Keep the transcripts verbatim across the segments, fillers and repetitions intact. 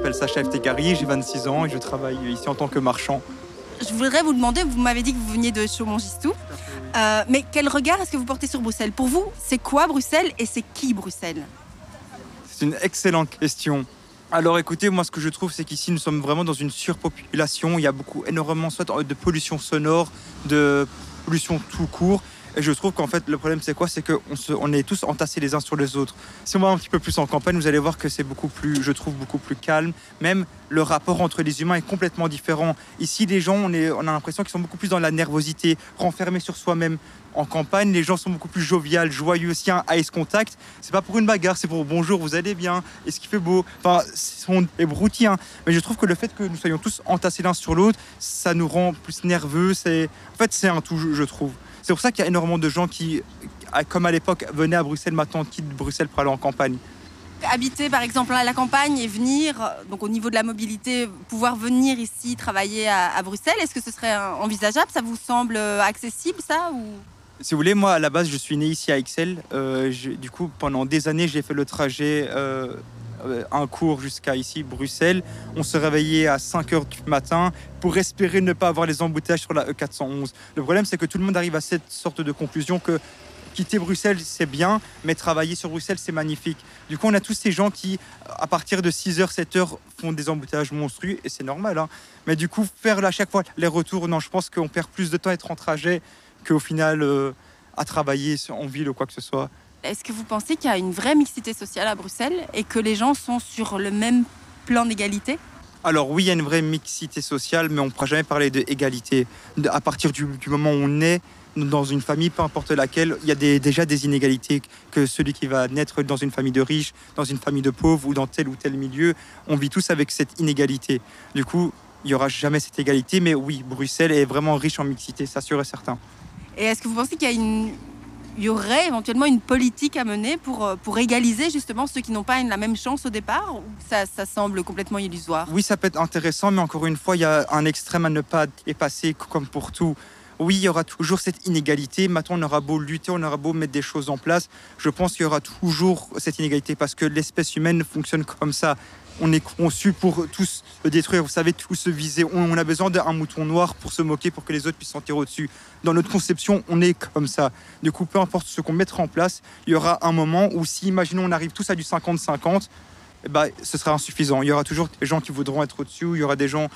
m'appelle Sacha Eftegari, j'ai vingt-six ans et je travaille ici en tant que marchand. Je voudrais vous demander, vous m'avez dit que vous veniez de Chaumont-Gistou, euh, mais quel regard est-ce que vous portez sur Bruxelles? Pour vous, c'est quoi Bruxelles et c'est qui Bruxelles? C'est une excellente question. Alors écoutez, moi ce que je trouve, c'est qu'ici nous sommes vraiment dans une surpopulation. Il y a beaucoup, énormément soit de pollution sonore, de pollution tout court. Et je trouve qu'en fait, le problème, c'est quoi? C'est qu'on on est tous entassés les uns sur les autres. Si on va un petit peu plus en campagne, vous allez voir que c'est beaucoup plus, je trouve, beaucoup plus calme. Même le rapport entre les humains est complètement différent. Ici, les gens, on, est, on a l'impression qu'ils sont beaucoup plus dans la nervosité, renfermés sur soi-même. En campagne, les gens sont beaucoup plus joviales, joyeux, s'il y a un eye contact. C'est pas pour une bagarre, c'est pour bonjour, vous allez bien, est-ce qu'il fait beau? Enfin, on est broutilles, hein. Mais je trouve que le fait que nous soyons tous entassés l'un sur l'autre, ça nous rend plus nerveux. C'est... En fait, c'est un tout, je trouve. C'est pour ça qu'il y a énormément de gens qui, comme à l'époque, venaient à Bruxelles, maintenant quittent Bruxelles pour aller en campagne. Habiter par exemple à la campagne et venir, donc au niveau de la mobilité, pouvoir venir ici travailler à, à Bruxelles, est-ce que ce serait envisageable? Ça vous semble accessible, ça ou... Si vous voulez, moi, à la base, je suis né ici à Ixelles. Euh, je, du coup, pendant des années, j'ai fait le trajet, euh, un cours jusqu'à ici, Bruxelles. On se réveillait à cinq heures du matin pour espérer ne pas avoir les embouteillages sur la E quatre cent onze. Le problème, c'est que tout le monde arrive à cette sorte de conclusion que quitter Bruxelles, c'est bien, mais travailler sur Bruxelles, c'est magnifique. Du coup, on a tous ces gens qui, à partir de six heures, sept heures, font des embouteillages monstrueux, et c'est normal, hein. Mais du coup, faire à chaque fois les retours, non, je pense qu'on perd plus de temps à être en trajet qu'au final euh, à travailler en ville ou quoi que ce soit. Est-ce que vous pensez qu'il y a une vraie mixité sociale à Bruxelles et que les gens sont sur le même plan d'égalité? Alors oui, il y a une vraie mixité sociale, mais on ne pourra jamais parler d'égalité. À partir du, du moment où on est dans une famille, peu importe laquelle, il y a des, déjà des inégalités, que celui qui va naître dans une famille de riches, dans une famille de pauvres ou dans tel ou tel milieu, on vit tous avec cette inégalité. Du coup, il n'y aura jamais cette égalité, mais oui, Bruxelles est vraiment riche en mixité, ça sûr et certain. Et est-ce que vous pensez qu'il y a une... il y aurait éventuellement une politique à mener pour, pour égaliser justement ceux qui n'ont pas la même chance au départ, ou ça, ça semble complètement illusoire? Oui, ça peut être intéressant, mais encore une fois, il y a un extrême à ne pas dépasser comme pour tout. Oui, il y aura toujours cette inégalité. Maintenant, on aura beau lutter, on aura beau mettre des choses en place. Je pense qu'il y aura toujours cette inégalité parce que l'espèce humaine fonctionne comme ça. On est conçu pour tous se détruire, vous savez, tous se viser. On a besoin d'un mouton noir pour se moquer, pour que les autres puissent s'en tirer au-dessus. Dans notre conception, on est comme ça. Du coup, peu importe ce qu'on mettra en place, il y aura un moment où si, imaginons, on arrive tous à du cinquante cinquante, eh ben, ce sera insuffisant. Il y aura toujours des gens qui voudront être au-dessus, il y aura des gens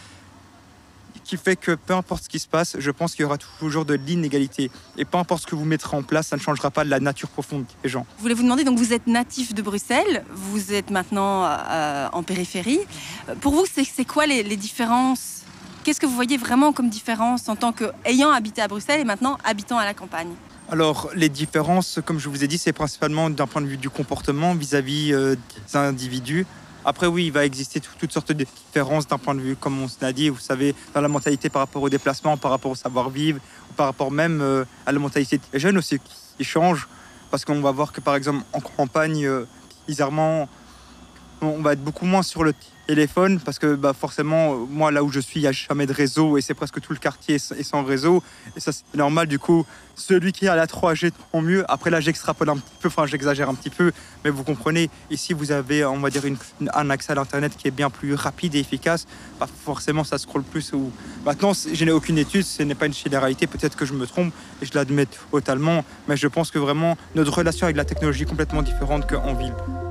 qui fait que peu importe ce qui se passe, je pense qu'il y aura toujours de l'inégalité. Et peu importe ce que vous mettrez en place, ça ne changera pas de la nature profonde des gens. Je voulais vous demander, donc vous êtes natif de Bruxelles, vous êtes maintenant euh, en périphérie. Pour vous, c'est, c'est quoi les, les différences? Qu'est-ce que vous voyez vraiment comme différence en tant qu'ayant habité à Bruxelles et maintenant habitant à la campagne? Alors, les différences, comme je vous ai dit, c'est principalement d'un point de vue du comportement vis-à-vis euh, des individus. Après, oui, il va exister toutes sortes de différences d'un point de vue, comme on l'a dit, vous savez, dans la mentalité par rapport au déplacement, par rapport au savoir-vivre, par rapport même euh, à la mentalité des jeunes aussi qui change. Parce qu'on va voir que, par exemple, en campagne, euh, bizarrement, on va être beaucoup moins sur le téléphone parce que bah, forcément, moi, là où je suis, il n'y a jamais de réseau et c'est presque tout le quartier est sans réseau. Et ça, c'est normal. Du coup, celui qui a la trois G, tant mieux. Après, là, j'extrapole un petit peu, enfin, j'exagère un petit peu. Mais vous comprenez, ici, vous avez, on va dire, une, un accès à l'Internet qui est bien plus rapide et efficace. Bah, forcément, ça scrolle plus. Ou... Maintenant, je n'ai aucune étude, ce n'est pas une généralité. Peut-être que je me trompe et je l'admets totalement. Mais je pense que vraiment, notre relation avec la technologie est complètement différente qu'en ville.